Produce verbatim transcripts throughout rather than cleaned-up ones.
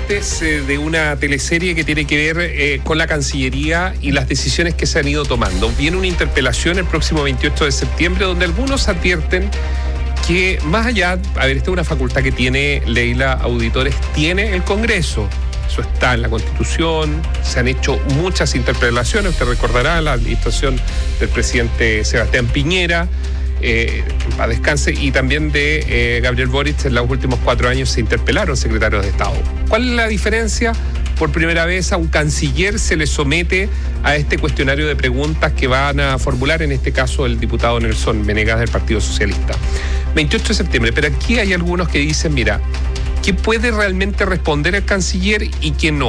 partes eh, de una teleserie que tiene que ver eh, con la Cancillería y las decisiones que se han ido tomando. Viene una interpelación el próximo veintiocho de septiembre donde algunos advierten que más allá, a ver, esta es una facultad que tiene Leila Auditores, tiene el Congreso. Eso está en la Constitución, se han hecho muchas interpelaciones, usted recordará la administración del presidente Sebastián Piñera, eh, en paz descanse, y también de eh, Gabriel Boric. En los últimos cuatro años se interpelaron secretarios de Estado. ¿Cuál es la diferencia? Por primera vez a un canciller se le somete a este cuestionario de preguntas que van a formular, en este caso, el diputado Nelson Venegas del Partido Socialista. veintiocho de septiembre, pero aquí hay algunos que dicen, mira, ¿qué puede realmente responder el canciller y qué no?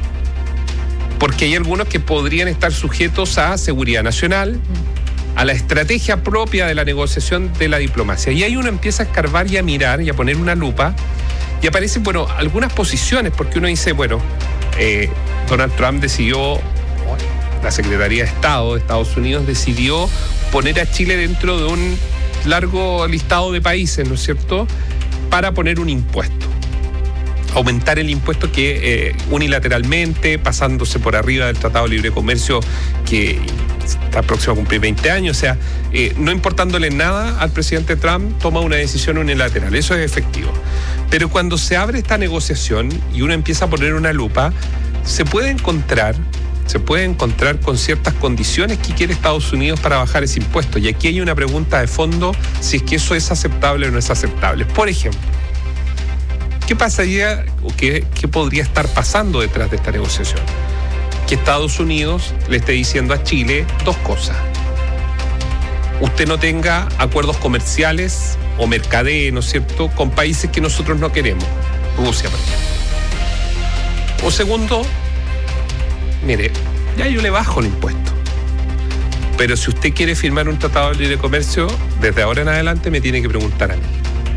Porque hay algunos que podrían estar sujetos a seguridad nacional, a la estrategia propia de la negociación de la diplomacia. Y ahí uno empieza a escarbar y a mirar y a poner una lupa y aparecen, bueno, algunas posiciones, porque uno dice, bueno, eh, Donald Trump decidió, la Secretaría de Estado de Estados Unidos decidió poner a Chile dentro de un largo listado de países, ¿no es cierto?, para poner un impuesto. Aumentar el impuesto que eh, unilateralmente, pasándose por arriba del Tratado de Libre Comercio que está próximo a cumplir veinte años, o sea, eh, no importándole nada al presidente Trump, toma una decisión unilateral. Eso es efectivo. Pero cuando se abre esta negociación y uno empieza a poner una lupa, se puede encontrar, se puede encontrar con ciertas condiciones que quiere Estados Unidos para bajar ese impuesto. Y aquí hay una pregunta de fondo, si es que eso es aceptable o no es aceptable. Por ejemplo, ¿qué pasaría o qué, qué podría estar pasando detrás de esta negociación? Que Estados Unidos le esté diciendo a Chile dos cosas. Usted no tenga acuerdos comerciales o mercadeo, ¿no es cierto?, con países que nosotros no queremos. Rusia, por ejemplo. O segundo, mire, ya yo le bajo el impuesto. Pero si usted quiere firmar un tratado de libre comercio, desde ahora en adelante me tiene que preguntar a mí.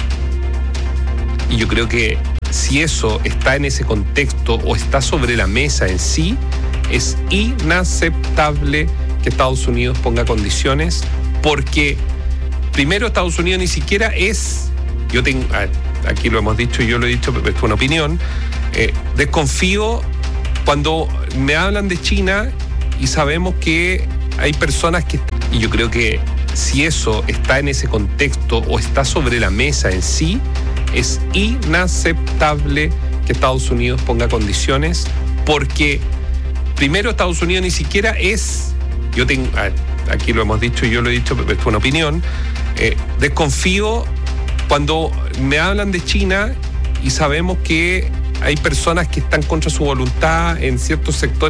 Y yo creo que si eso está en ese contexto o está sobre la mesa en sí, es inaceptable que Estados Unidos ponga condiciones, porque primero Estados Unidos ni siquiera es, yo tengo, aquí lo hemos dicho y yo lo he dicho, pero es una opinión, eh, desconfío cuando me hablan de China y sabemos que hay personas que, y yo creo que si eso está en ese contexto o está sobre la mesa en sí, es inaceptable que Estados Unidos ponga condiciones, porque primero Estados Unidos ni siquiera es, yo tengo, aquí lo hemos dicho y yo lo he dicho, pero es una opinión, eh, desconfío cuando me hablan de China y sabemos que hay personas que están contra su voluntad en ciertos sectores